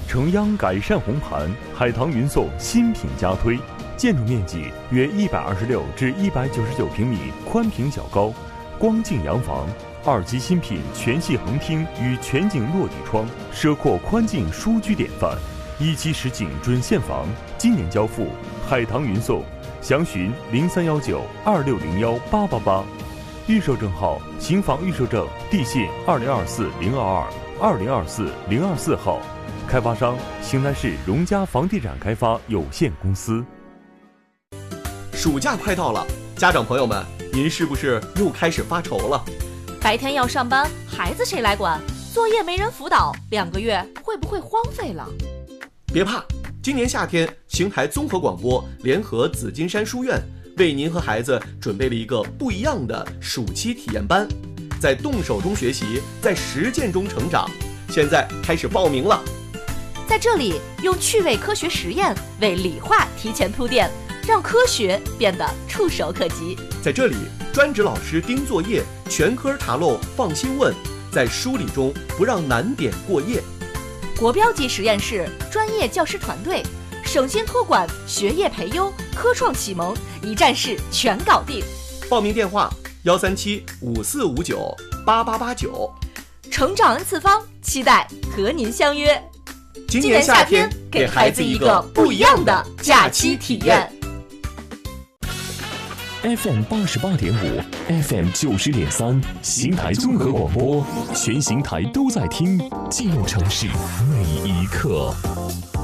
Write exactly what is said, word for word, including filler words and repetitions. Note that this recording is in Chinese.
承央改善红盘，海棠云颂新品加推，建筑面积约一百二十六至一百九十九平米，宽平小高，光净洋房。二期新品全系横厅与全景落地窗，奢阔宽净舒居典范。一期实景准现房，今年交付。海棠云颂，详询零三幺九二六零幺八八八。预售证号：刑房预售证地信二零二四零二二二零二四零二四号，开发商邢台市荣嘉房地产开发有限公司。 暑假快到了，家长朋友们，您是不是又开始发愁了？ 白天要上班，孩子谁来管？作业没人辅导，两个月会不会荒废了？ 别怕，今年夏天，邢台综合广播联合紫金山书院为您和孩子准备了一个不一样的暑期体验班，在动手中学习，在实践中成长。现在开始报名了。 在这里，用趣味科学实验为理化提前铺垫，让科学变得触手可及。 在这里，专职老师盯作业，全科查漏放心问，在梳理中不让难点过夜。 国标级实验室，专业教师团队，省心托管，学业培优，科创启蒙，一站式全搞定。 报名电话：幺三七五四五九八八八九。 成长 N 次方，期待和您相约。 今年夏天，给孩子一个不一样的假期体验。 F M 八十八点五 ，F M 九十点三，邢台综合广播，全邢台都在听，记录城市每一刻。